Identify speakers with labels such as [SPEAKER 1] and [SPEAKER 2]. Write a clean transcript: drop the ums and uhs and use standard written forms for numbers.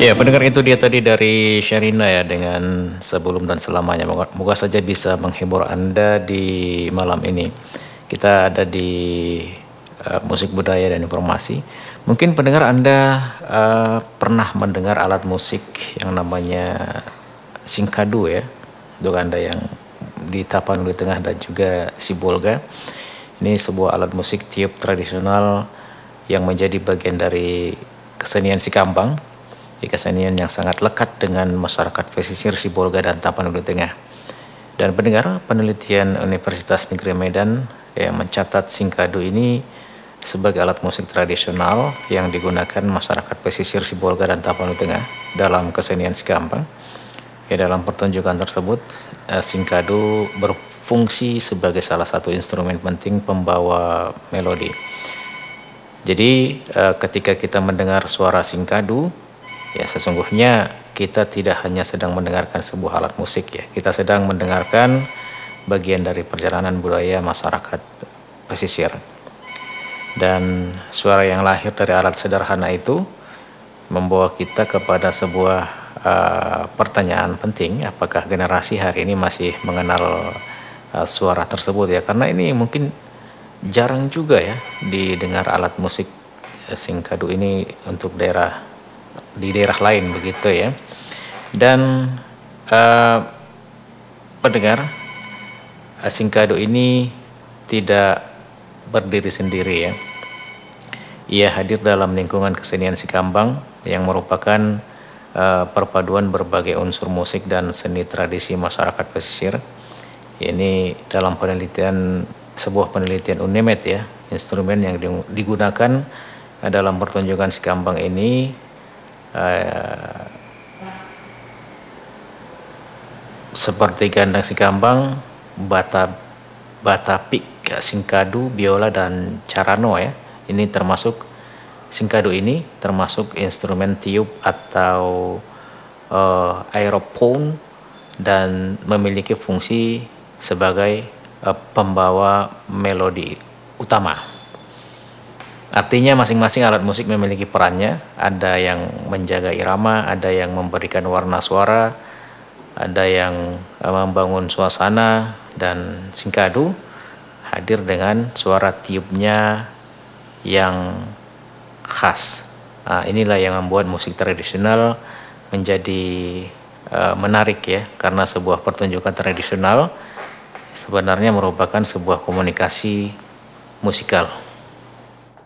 [SPEAKER 1] Ya, pendengar itu dia tadi dari Sherina ya dengan Sebelum dan Selamanya. Moga saja bisa menghibur Anda di malam ini. Kita ada di musik budaya dan informasi. Mungkin pendengar Anda pernah mendengar alat musik yang namanya singkadu ya. Untuk Anda yang di Tapanuli Tengah dan juga Sibolga. Ini sebuah alat musik tiup tradisional yang menjadi bagian dari kesenian Sikambang, kesenian yang sangat lekat dengan masyarakat pesisir Sibolga dan Tapanuli Tengah. Dan pendengar, penelitian Universitas Negeri Medan yang mencatat singkadu ini sebagai alat musik tradisional yang digunakan masyarakat pesisir Sibolga dan Tapanuli Tengah dalam kesenian Sikambang. Ya, dalam pertunjukan tersebut, singkadu berfungsi sebagai salah satu instrumen penting pembawa melodi. Jadi ketika kita mendengar suara singkadu, ya sesungguhnya kita tidak hanya sedang mendengarkan sebuah alat musik ya, kita sedang mendengarkan bagian dari perjalanan budaya masyarakat pesisir. Dan suara yang lahir dari alat sederhana itu membawa kita kepada sebuah pertanyaan penting, apakah generasi hari ini masih mengenal suara tersebut ya, karena ini mungkin jarang juga ya didengar alat musik singkadu ini untuk di daerah lain begitu ya. Dan pendengar, singkadu ini tidak berdiri sendiri ya. Ia hadir dalam lingkungan kesenian Sikambang yang merupakan perpaduan berbagai unsur musik dan seni tradisi masyarakat pesisir. Ini dalam sebuah penelitian UNEMED ya, instrumen yang digunakan dalam pertunjukan Sikambang ini seperti gandang Sikambang, batapik, singkadu, biola dan carano ya. Ini termasuk singkadu ini termasuk instrumen tiup atau aerophone dan memiliki fungsi sebagai pembawa melodi utama. Artinya masing-masing alat musik memiliki perannya, ada yang menjaga irama, ada yang memberikan warna suara, ada yang membangun suasana, dan singkadu hadir dengan suara tiupnya yang khas. Nah, inilah yang membuat musik tradisional menjadi menarik ya, karena sebuah pertunjukan tradisional sebenarnya merupakan sebuah komunikasi musikal.